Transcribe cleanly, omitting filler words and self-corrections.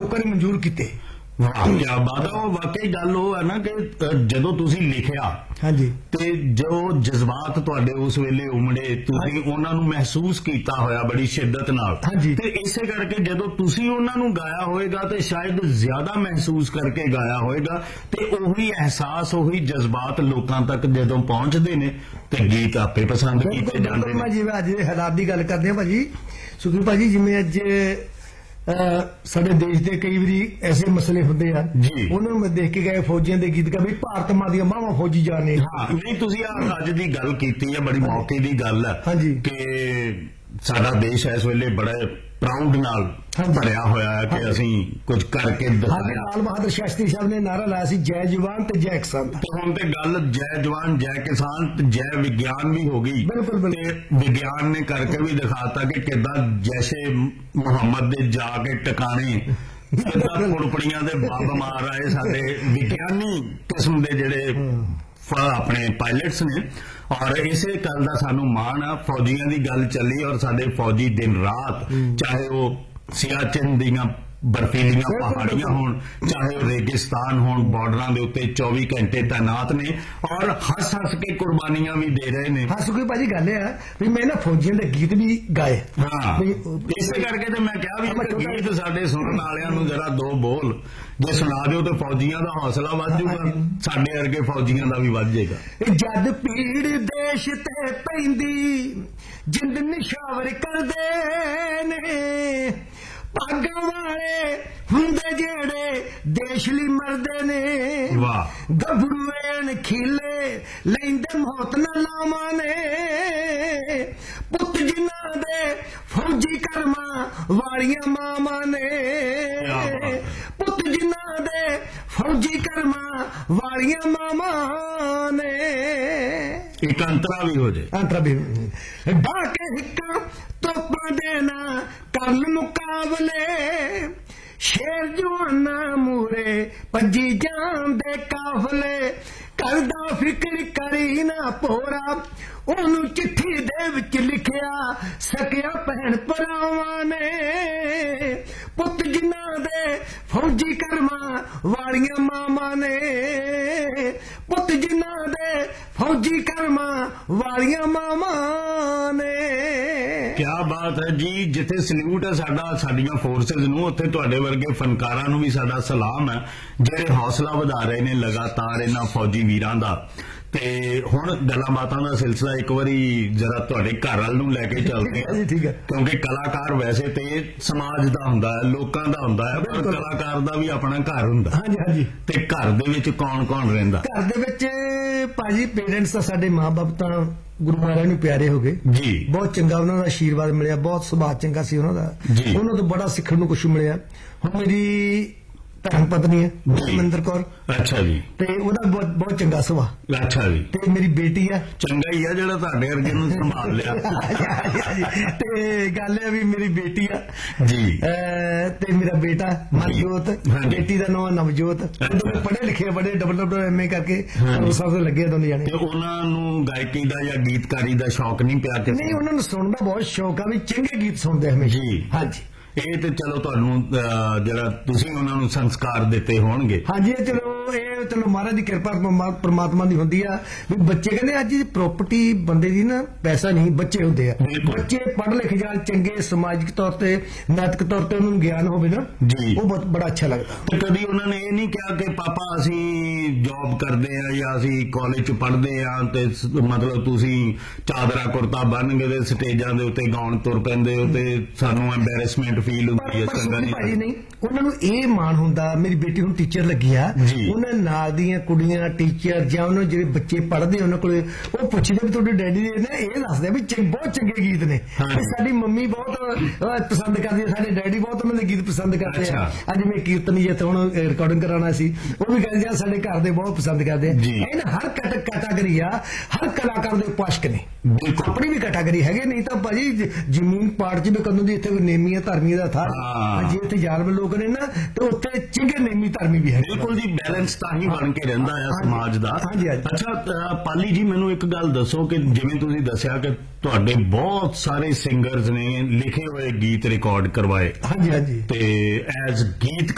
ਲੋਕਾਂ ਨੇ ਮਨਜ਼ੂਰ ਕੀਤੇ। ਕਿਆ ਬਾਤ ਹੈ। ਉਹ ਵਾਕਈ ਗੱਲ ਉਹ ਹੈ ਨਾ ਕਿ ਜਦੋਂ ਤੁਸੀਂ ਲਿਖਿਆ ਹਾਂਜੀ ਤੇ ਜੋ ਜਜ਼ਬਾਤ ਤੁਹਾਡੇ ਉਸ ਵੇਲੇ ਉਮੜੇ, ਤੁਸੀਂ ਉਹਨਾਂ ਨੂੰ ਮਹਿਸੂਸ ਕੀਤਾ ਹੋਇਆ ਬੜੀ ਸ਼ਿੱਦਤ ਨਾਲ, ਤੇ ਇਸੇ ਕਰਕੇ ਜਦੋਂ ਤੁਸੀਂ ਉਹਨਾਂ ਨੂੰ ਗਾਇਆ ਹੋਏਗਾ ਤੇ ਸ਼ਾਇਦ ਜ਼ਿਆਦਾ ਮਹਿਸੂਸ ਕਰਕੇ ਗਾਇਆ ਹੋਏਗਾ, ਤੇ ਉਹੀ ਅਹਿਸਾਸ ਉਹੀ ਜਜ਼ਬਾਤ ਲੋਕਾਂ ਤੱਕ ਜਦੋਂ ਪਹੁੰਚਦੇ ਨੇ ਤੇ ਗੀਤ ਆਪੇ ਪਸੰਦ ਕੀਤੇ ਜਾਂਦੇ ਨੇ। ਜਿਵੇਂ ਅੱਜ ਦੇ ਹਾਲਾਤ ਦੀ ਗੱਲ ਕਰਦੇ ਆ ਭਾਜੀ ਸੁਖੀ ਭਾਜੀ, ਜਿਵੇਂ ਅੱਜ ਸਾਡੇ ਦੇਸ਼ ਦੇ ਕਈ ਵਾਰੀ ਐਸੇ ਮਸਲੇ ਹੁੰਦੇ ਆ, ਉਹਨਾਂ ਨੂੰ ਮੈਂ ਦੇਖ ਕੇ ਗਏ ਫੌਜੀਆਂ ਦੇ ਗੀਤ ਗਾ ਵੀ ਭਾਰਤ ਮਾਂ ਦੀਆਂ ਬਾਹਾਂ ਫੌਜੀ ਜਾਣੇ। ਨਹੀਂ, ਤੁਸੀਂ ਅੱਜ ਦੀ ਗੱਲ ਕੀਤੀ ਹੈ, ਬੜੀ ਮੌਕੇ ਦੀ ਗੱਲ ਹੈ ਕਿ ਸਾਡਾ ਦੇਸ਼ ਇਸ ਵੇਲੇ ਬੜਾ ਪ੍ਰਾਊਡ ਨਾਲ ਭਰਿਆ ਹੋਇਆ ਹੈ ਕਿ ਅਸੀਂ ਕੁਝ ਕਰਕੇ ਦਿਖਾਇਆ। ਲਾਲ ਬਹਾਦਰ ਸ਼ਾਸਤਰੀ ਸਾਹਿਬ ਨੇ ਨਾਰਾ ਲਾਇਆ ਸੀ ਜੈ ਜਵਾਨ ਤੇ ਜੈ ਕਿਸਾਨ। ਤੇ ਹੁਣ ਤੇ ਗੱਲ ਜੈ ਜਵਾਨ ਜੈ ਕਿਸਾਨ ਤੇ ਜੈ ਵਿਗਿਆਨ ਵੀ ਹੋ ਗਈ, ਤੇ ਵਿਗਿਆਨ ਨੇ ਕਰਕੇ ਵੀ ਦਿਖਾਤਾ ਕਿ ਕਿੱਦਾਂ ਜੈਸੇ ਮੁਹੰਮਦ ਦੇ ਜਾ ਕੇ ਟਿਕਾਣੇ ਕਿੱਦਾਂ ਕੁੜਪੜੀਆਂ ਦੇ ਬੰਬ ਮਾਰ ਆਏ ਸਾਡੇ ਵਿਗਿਆਨੀ ਕਿਸਮ ਦੇ ਜਿਹੜੇ ਆਪਣੇ ਪਾਇਲਟਸ ਨੇ। ਔਰ ਇਸੇ ਗੱਲ ਦਾ ਸਾਨੂੰ ਮਾਣ ਆ। ਫੌਜੀਆਂ ਦੀ ਗੱਲ ਚੱਲੀ ਔਰ ਸਾਡੇ ਫੌਜੀ ਦਿਨ ਰਾਤ, ਚਾਹੇ ਉਹ ਸਿਆਚਿਨ ਦੀਆਂ ਬਰਫੀਲੀਆਂ ਪਹਾੜੀਆਂ ਹੋਣ, ਚਾਹੇ ਉਹ ਰੇਗਿਸਤਾਨ ਹੋਣ, ਬਾਰਡਰਾਂ ਦੇ ਉੱਤੇ 24 ਘੰਟੇ ਤੈਨਾਤ ਨੇ ਔਰ ਹੱਸ ਹੱਸ ਕੇ ਕੁਰਬਾਨੀਆਂ ਵੀ ਦੇ ਰਹੇ ਨੇ। ਹੱਸ ਕੋਈ ਭਾਜੀ ਗੱਲ ਆ ਵੀ ਮੈਂ ਨਾ ਫੌਜੀਆਂ ਦੇ ਗੀਤ ਵੀ ਗਾਏ। ਇਸੇ ਕਰਕੇ ਤੇ ਮੈਂ ਕਿਹਾ ਵੀ ਗੀਤ ਸਾਡੇ ਸੁਣਨ ਵਾਲਿਆਂ ਨੂੰ ਜਰਾ ਦੋ ਬੋਲ ਜੇ ਸੁਣਾ ਦਿਓ ਤੇ ਫੌਜੀਆਂ ਦਾ ਹੌਸਲਾ ਵੱਧ ਜਾਊਗਾ, ਸਾਡੇ ਵਰਗੇ ਫੌਜੀਆਂ ਦਾ ਵੀ ਵੱਧ ਜਾਏਗਾ। ਜਦ ਪੀੜ ਦੇਸ਼ ਤੇ ਪੈਂਦੀ ਜਿੰਦ ਨਿਸ਼ਾਵਰ ਕਰਦੇ ਨੇ, ਭਾਗਾਂ ਵਾਲੇ ਹੁੰਦੇ ਜਿਹੜੇ ਦੇਸ਼ ਲਈ ਮਰਦੇ ਨੇ। ਵਾਹ। ਗੱਭਰੂ ਐਨ ਖੀਲੇ ਲੈਂਦੇ ਮੌਤ ਨਾ ਲਾਵਾਂ ਨੇ, ਪੁੱਤ ਜਿਨ੍ਹਾਂ ਦੇ ਫੌਜੀ ਕਰਮਾਂ ਵਾਲੀਆਂ ਮਾਵਾਂ ਨੇ, ਪੁੱਤ ਜਿਨ੍ਹਾਂ ਦੇ ਫੌਜੀ ਕਰਮਾਂ ਵਾਲੀਆਂ ਮਾਵਾਂ ਨੇ। ਇੱਕ ਅੰਤਰਾ ਵੀ ਹੋ ਜਾਏ, ਅੰਤਰਾ ਵੀ ਢਾਕੇ ਹਿੱਕਾਂ ਤੋਪਾਂ ਦੇ ਨਾ ਕਰਨ ਮੁਕਾਬਲੇ, ਸ਼ੇਰ ਜਵਾਨਾਂ ਮੂਰੇ ਭੱਜੀ ਜਾਂਦੇ ਕਾਫਲੇ, ਕਰਦਾ ਫਿਕਰ ਕਰੀ ਨਾ ਭੋਰਾ ਉਹਨੂੰ ਚਿੱਠੀ ਦੇ ਵਿੱਚ ਲਿਖਿਆ ਸਕਿਆ ਭੈਣ ਭਰਾਵਾਂ ਨੇ, ਪੁੱਤ ਜਿਨ੍ਹਾਂ ਦੇ ਫੌਜੀ ਕਰਮਾਂ ਵਾਲੀਆਂ ਮਾਵਾਂ ਨੇ, ਪੁੱਤ ਜਿਨ੍ਹਾਂ ਦੇ ਫੌਜੀ ਕਰਮਾਂ ਵਾਲੀਆਂ ਮਾਵਾਂ ਨੇ। ਕਿਆ ਬਾਤ ਹੈ ਜੀ। ਜਿੱਥੇ ਸਲੂਟ ਹੈ ਸਾਡਾ ਸਾਡੀਆਂ ਫੋਰਸਿਸ ਨੂੰ, ਉੱਥੇ ਤੁਹਾਡੇ ਵਰਗੇ ਫਨਕਾਰਾਂ ਨੂੰ ਵੀ ਸਾਡਾ ਸਲਾਮ ਹੈ ਜਿਹੜੇ ਹੌਸਲਾ ਵਧਾ ਰਹੇ ਨੇ ਲਗਾਤਾਰ ਇਹਨਾਂ ਫੌਜੀ ਵੀਰਾਂ ਦਾ। ਤੇ ਹੁਣ ਗੱਲਾਂ ਬਾਤਾਂ ਦਾ ਸਿਲਸਿਲਾ ਇੱਕ ਵਾਰੀ ਜਰਾ ਤੁਹਾਡੇ ਘਰ ਵੱਲ ਨੂੰ ਲੈ ਕੇ ਚੱਲਦੇ ਹਾਂ, ਕਿਉਂਕਿ ਕਲਾਕਾਰ ਵੈਸੇ ਤੇ ਸਮਾਜ ਦਾ ਹੁੰਦਾ ਹੈ, ਲੋਕਾਂ ਦਾ ਹੁੰਦਾ ਹੈ, ਪਰ ਕਲਾਕਾਰ ਦਾ ਵੀ ਆਪਣਾ ਘਰ ਹੁੰਦਾ। ਹਾਂਜੀ। ਤੇ ਘਰ ਦੇ ਵਿੱਚ ਕੌਣ ਕੌਣ ਰਹਿੰਦਾ? ਘਰ ਦੇ ਵਿੱਚ ਭਾਜੀ ਪੇਰੈਂਟਸ ਤਾਂ ਸਾਡੇ ਮਾਂ-ਬਾਪ ਤਾਂ ਗੁਰੂ ਮਹਾਰਾਜ ਨੂੰ ਪਿਆਰੇ ਹੋ ਗਏ ਜੀ, ਬਹੁਤ ਚੰਗਾ ਉਹਨਾਂ ਦਾ ਆਸ਼ੀਰਵਾਦ ਮਿਲਿਆ, ਬਹੁਤ ਸੁਭਾਅ ਚੰਗਾ ਸੀ ਉਹਨਾਂ ਦਾ, ਉਹਨਾਂ ਤੋਂ ਬੜਾ ਸਿੱਖਣ ਨੂੰ ਕੁਝ ਮਿਲਿਆ। ਹੁਣ ਮੇਰੀ ਧਰਮ ਪਤਨੀ ਹੈ ਮਨਿੰਦਰ ਕੌਰ। ਅੱਛਾ ਜੀ। ਤੇ ਉਹਦਾ ਬਹੁਤ ਚੰਗਾ ਸੁਭਾਅ। ਅੱਛਾ ਜੀ। ਤੇ ਮੇਰੀ ਬੇਟੀ ਆ, ਚੰਗਾ ਹੀ ਆ ਜਿਹੜਾ ਤੁਹਾਡੇ ਵਰਗੇ ਨੂੰ ਸੰਭਾਲ ਲਿਆ। ਤੇ ਗੱਲ ਹੈ ਵੀ ਮੇਰੀ ਬੇਟੀ ਆ ਜੀ, ਤੇ ਮੇਰਾ ਬੇਟਾ ਮਨਜੋਤ, ਬੇਟੀ ਦਾ ਨਾਮ ਨਵਜੋਤ। ਪੜ੍ਹੇ ਲਿਖੇ ਬੜੇ MA ਕਰਕੇ ਸਭ ਤੋਂ ਲੱਗੇ ਦੋਨੇ ਜਾਣੇ। ਤੇ ਉਹਨਾਂ ਨੂੰ ਗਾਇਕੀ ਦਾ ਜਾਂ ਗੀਤਕਾਰੀ ਦਾ ਸ਼ੌਕ ਨਹੀਂ ਪਿਆ? ਨਹੀਂ, ਉਹਨਾਂ ਨੂੰ ਸੁਣਨ ਦਾ ਬਹੁਤ ਸ਼ੌਕ ਆ ਵੀ ਚੰਗੇ ਗੀਤ ਸੁਣਦੇ ਹਮੇਸ਼ਾ। ਹਾਂਜੀ। ਇਹ ਤੇ ਚਲੋ ਤੁਹਾਨੂੰ ਜਿਹੜਾ ਤੁਸੀਂ ਉਹਨਾਂ ਨੂੰ ਸੰਸਕਾਰ ਦਿੱਤੇ ਹੋਣਗੇ। ਹਾਂਜੀ, ਚਲੋ ਮਹਾਰਾਜ ਦੀ ਕਿਰਪਾ ਪਰਮਾਤਮਾ ਦੀ ਹੁੰਦੀ ਆ ਵੀ ਬੱਚੇ ਕਹਿੰਦੇ ਅੱਜ ਪ੍ਰਾਪਰਟੀ ਬੰਦੇ ਦੀ ਨਾ ਪੈਸਾ ਨਹੀਂ, ਬੱਚੇ ਹੁੰਦੇ ਆ। ਬੱਚੇ ਪੜ੍ਹ ਲਿਖ ਜਾਣ, ਚੰਗੇ ਸਮਾਜਿਕ ਤੌਰ ਤੇ ਨੈਤਿਕ ਤੌਰ ਤੇ ਉਹਨਾਂ ਨੂੰ ਗਿਆਨ ਹੋਵੇ ਨਾ ਜੀ, ਉਹ ਬੜਾ ਅੱਛਾ ਲੱਗਦਾ। ਤੇ ਕਦੀ ਉਹਨਾਂ ਨੇ ਇਹ ਨਹੀਂ ਕਿਹਾ ਕਿ ਪਾਪਾ ਅਸੀਂ ਜੌਬ ਕਰਦੇ ਆ ਜਾਂ ਅਸੀਂ ਕਾਲਜ ਚ ਪੜ੍ਹਦੇ ਆ ਤੇ ਮਤਲਬ ਤੁਸੀਂ ਚਾਦਰਾ ਕੁਰਤਾ ਬੰਨ ਕੇ ਤੇ ਸਟੇਜਾਂ ਦੇ ਉੱਤੇ ਗਾਉਣ ਤੁਰ ਪੈਂਦੇ ਹੋ ਤੇ ਸਾਨੂੰ ਐਂਬੈਰੈਸਮੈਂਟ ਫੀਲ ਹੁੰਦੀ ਹੈ? ਚੰਗਾ ਨਹੀਂ, ਉਹਨਾਂ ਨੂੰ ਇਹ ਮਾਣ ਹੁੰਦਾ। ਮੇਰੀ ਬੇਟੀ ਹੁਣ ਟੀਚਰ ਲੱਗੀ ਆ, ਉਹਨਾਂ ਨਾਲ ਦੀਆਂ ਕੁੜੀਆਂ ਟੀਚਰ ਜਾਂ ਉਹਨਾਂ ਜਿਹੜੇ ਬੱਚੇ ਪੜ੍ਹਦੇ ਉਹਨਾਂ ਕੋਲੇ ਉਹ ਪੁੱਛਦੇ ਵੀ ਤੁਹਾਡੇ ਡੈਡੀ ਦੇ ਨੇ ਇਹ ਦੱਸਦੇ ਵੀ ਬਹੁਤ ਚੰਗੇ ਗੀਤ ਨੇ। ਸਾਡੀ ਮੰਮੀ ਬਹੁਤ ਪਸੰਦ ਕਰਦੀ ਹੈ, ਸਾਡੇ ਡੈਡੀ ਬਹੁਤ ਉਹਨਾਂ ਦੇ ਗੀਤ ਪਸੰਦ ਕਰਦੇ ਆ। ਅੱਜ ਮੈਂ ਕੀਰਤਨੀ ਜਿੱਥੇ ਹੁਣ ਰਿਕਾਰਡਿੰਗ ਕਰਾਉਣਾ ਸੀ, ਉਹ ਵੀ ਕਹਿੰਦੇ ਸਾਡੇ ਘਰ ਦੇ ਬਹੁਤ ਪਸੰਦ ਕਰਦੇ ਆ। ਇਹਨਾਂ ਹਰ ਕੈਟਾਗਰੀ ਆ, ਹਰ ਕਲਾਕਾਰ ਦੇ ਉਪਾਸ਼ਕ ਨੇ, ਆਪਣੀ ਵੀ ਕੈਟਾਗਰੀ ਹੈਗੇ। ਨਹੀਂ ਤਾਂ ਭਾਜੀ ਜ਼ਮੀਨ ਪਾੜ ਚ ਵੀ ਕਦੋਂ ਦੀ ਇੱਥੇ ਨੇਮੀਆਂ ਧਰਮੀਆਂ ਦਾ ਥਾ, ਜੇ ਇੱਥੇ ਜਾਲਮ ਲੋਕ ਨੇ ਨਾ ਤੇ ਉੱਥੇ ਚੰਗੇ ਨੇਮੀ ਧਰਮੀ ਵੀ ਹੈ। ਬਿਲਕੁਲ ਜੀ, ਬੈਲੈਂਸ ਤਾਂ ਹੀ ਬਣ ਕੇ ਰਹਿੰਦਾ ਆ ਸਮਾਜ ਦਾ। ਅੱਛਾ ਪਾਲੀ ਜੀ, ਮੈਨੂੰ ਇੱਕ ਗੱਲ ਦੱਸੋ ਕਿ ਜਿਵੇਂ ਤੁਸੀਂ ਦੱਸਿਆ ਕਿ ਤੁਹਾਡੇ ਬਹੁਤ ਸਾਰੇ ਸਿੰਗਰਸ ਨੇ ਲਿਖੇ ਹੋਏ ਗੀਤ ਰਿਕਾਰਡ ਕਰਵਾਏ। ਹਾਂਜੀ। ਤੇ ਐਜ਼ ਗੀਤ